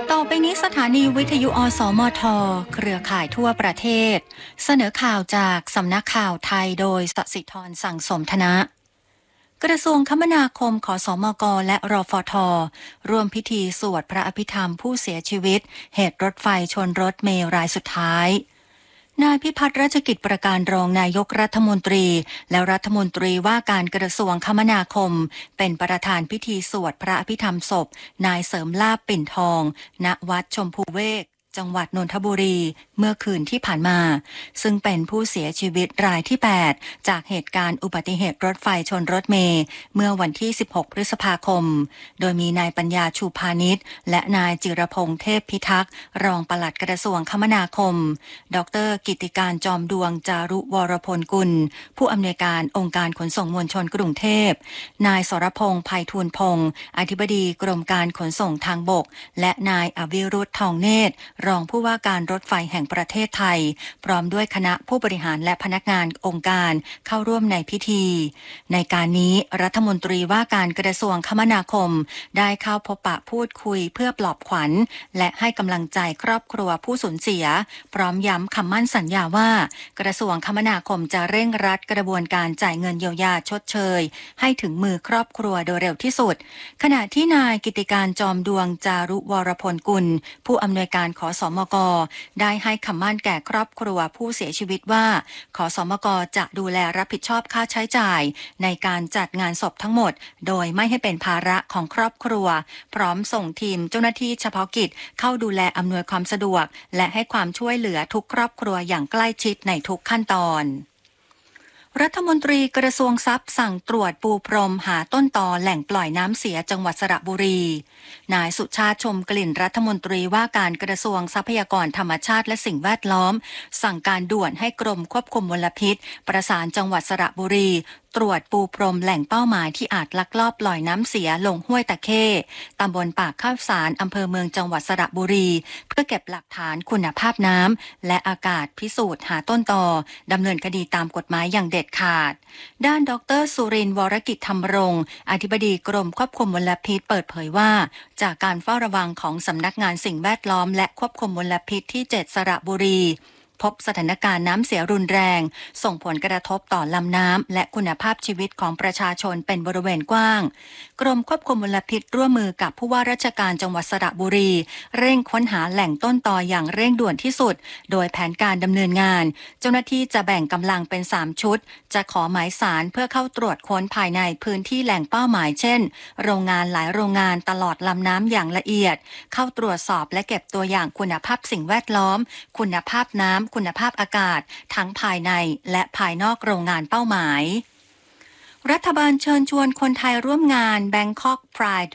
ต่อไปนี้สถานีวิทยุอสมทเครือข่ายทั่วประเทศเสนอข่าวจากสำนักข่าวไทยโดยสศิธรสั่งสมธนะกระทรวงคมนาคมขสมกและรฟทร่วมพิธีสวดพระอภิธรรมผู้เสียชีวิตเหตุรถไฟชนรถเมล์รายสุดท้ายนายพิพัฒน์รัชกิจประการรองนายกรัฐมนตรีและรัฐมนตรีว่าการกระทรวงคมนาคมเป็นประธานพิธีสวดพระอภิธรรมศพนายเสริมลาภปิ่นทองณวัดชมพูเวกจังหวัดนนทบุรีเมื่อคืนที่ผ่านมาซึ่งเป็นผู้เสียชีวิตรายที่8จากเหตุการณ์อุบัติเหตุรถไฟชนรถเมล์เมื่อวันที่16พฤษภาคมโดยมีนายปัญญาชูพาณิชย์และนายจิรพงษ์เทพพิทักษ์รองปลัดกระทรวงคมนาคมดร.กิติการจอมดวงจารุวรพลกุลผู้อำนวยการองค์การขนส่งมวลชนกรุงเทพนายสรพงษ์ไพฑูรย์พงษ์อธิบดีกรมการขนส่งทางบกและนายอวิรุธทองเนตรรองผู้ว่าการรถไฟแห่งประเทศไทยพร้อมด้วยคณะผู้บริหารและพนักงานองค์การเข้าร่วมในพิธีในการนี้รัฐมนตรีว่าการกระทรวงคมนาคมได้เข้าพบปะพูดคุยเพื่อปลอบขวัญและให้กำลังใจครอบครัวผู้สูญเสียพร้อมย้ำคำมั่นสัญญาว่ากระทรวงคมนาคมจะเร่งรัดกระบวนการจ่ายเงินเยียวยาชดเชยให้ถึงมือครอบครัวโดยเร็วที่สุดขณะที่นายกิติการจอมดวงจารุวรพลกุลผู้อำนวยการขสมกได้ให้คำมั่นแก่ครอบครัวผู้เสียชีวิตว่าขสมกจะดูแลรับผิดชอบค่าใช้จ่ายในการจัดงานศพทั้งหมดโดยไม่ให้เป็นภาระของครอบครัวพร้อมส่งทีมเจ้าหน้าที่เฉพาะกิจเข้าดูแลอำนวยความสะดวกและให้ความช่วยเหลือทุกครอบครัวอย่างใกล้ชิดในทุกขั้นตอนรัฐมนตรีกระทรวงทรัพย์สั่งตรวจปูพรมหาต้นตอแหล่งปล่อยน้ำเสียจังหวัดสระบุรีนายสุชาติชมกลิ่นรัฐมนตรีว่าการกระทรวงทรัพยากรธรรมชาติและสิ่งแวดล้อมสั่งการด่วนให้กรมควบคุมมลพิษประสานจังหวัดสระบุรีตรวจปูพรมแหล่งเป้าหมายที่อาจลักลอบปล่อยน้ำเสียลงห้วยตะเข้ตำบลปากข้าวสารอำเภอเมืองจังหวัดสระบุรีเพื่อเก็บหลักฐานคุณภาพน้ำและอากาศพิสูจน์หาต้นตอดำเนินคดีตามกฎหมายอย่างเด็ดขาดด้านดร.สุรินทร์วรกิจธรรมรงค์อธิบดีกรมควบคุมมลพิษเปิดเผยว่าจากการเฝ้าระวังของสำนักงานสิ่งแวดล้อมและควบคุมมลพิษที่7สระบุรีพบสถานการณ์น้ำเสียรุนแรงส่งผลกระทบต่อลำน้ำและคุณภาพชีวิตของประชาชนเป็นบริเวณกว้างกรมควบคุมมลพิษร่วมมือกับผู้ว่าราชการจังหวัดสระบุรีเร่งค้นหาแหล่งต้นตออย่างเร่งด่วนที่สุดโดยแผนการดำเนินงานเจ้าหน้าที่จะแบ่งกำลังเป็น3ชุดจะขอหมายสารเพื่อเข้าตรวจค้นภายในพื้นที่แหล่งเป้าหมายเช่นโรงงานหลายโรงงานตลอดลำน้ำอย่างละเอียดเข้าตรวจสอบและเก็บตัวอย่างคุณภาพสิ่งแวดล้อมคุณภาพน้ำคุณภาพอากาศทั้งภายในและภายนอกโรงงานเป้าหมายรัฐบาลเชิญชวนคนไทยร่วมงาน Bangkok Pride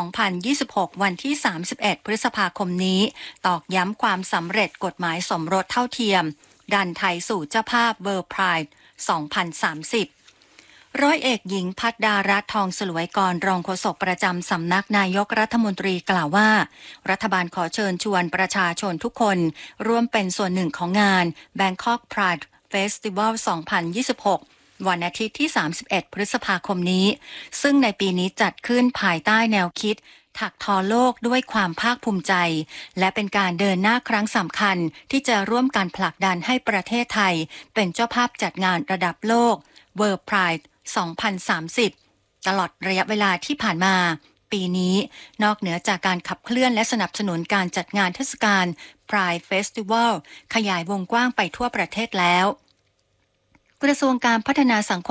2026 วันที่31พฤษภาคมนี้ตอกย้ำความสำเร็จกฎหมายสมรสเท่าเทียมดันไทยสู่เจ้าภาพ World Pride 2030ร้อยเอกหญิงภัทรดารัตน์ทองสลวยกรรองโฆษกประจำสำนักนายกรัฐมนตรีกล่าวว่ารัฐบาลขอเชิญชวนประชาชนทุกคนร่วมเป็นส่วนหนึ่งของงาน Bangkok Pride Festival 2026 วันอาทิตย์ที่31พฤษภาคมนี้ซึ่งในปีนี้จัดขึ้นภายใต้แนวคิดถักทอโลกด้วยความภาคภูมิใจและเป็นการเดินหน้าครั้งสำคัญที่จะร่วมกันผลักดันให้ประเทศไทยเป็นเจ้าภาพจัดงานระดับโลก World Pride 2030 ตลอดระยะเวลาที่ผ่านมาปีนี้นอกเหนือจากการขับเคลื่อนและสนับสนุนการจัดงานเทศกาล Pride Festival ขยายวงกว้างไปทั่วประเทศแล้วกระทรวงการพัฒนาสังคม